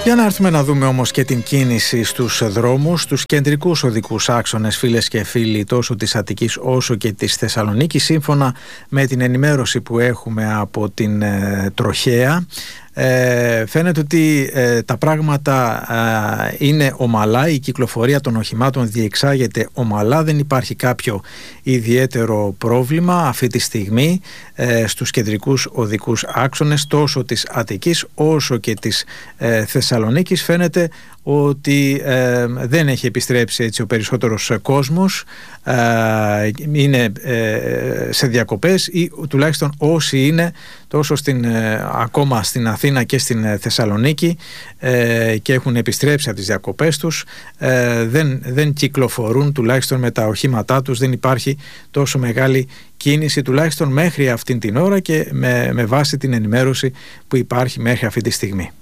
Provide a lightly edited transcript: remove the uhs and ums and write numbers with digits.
Για να έρθουμε να δούμε όμως και την κίνηση στους δρόμους, στους κεντρικούς οδικούς άξονες, φίλες και φίλοι, τόσο της Αττικής όσο και της Θεσσαλονίκης, σύμφωνα με την ενημέρωση που έχουμε από την τροχέα. Φαίνεται ότι τα πράγματα είναι ομαλά, η κυκλοφορία των οχημάτων διεξάγεται ομαλά, δεν υπάρχει κάποιο ιδιαίτερο πρόβλημα αυτή τη στιγμή στους κεντρικούς οδικούς άξονες τόσο της Αττικής όσο και της Θεσσαλονίκης. Φαίνεται ότι δεν έχει επιστρέψει έτσι ο περισσότερος κόσμος, είναι σε διακοπές ή τουλάχιστον όσοι είναι τόσο ακόμα στην Αθήνα και στην Θεσσαλονίκη και έχουν επιστρέψει από τις διακοπές τους, δεν κυκλοφορούν τουλάχιστον με τα οχήματά τους, δεν υπάρχει τόσο μεγάλη κίνηση τουλάχιστον μέχρι αυτήν την ώρα και με βάση την ενημέρωση που υπάρχει μέχρι αυτή τη στιγμή.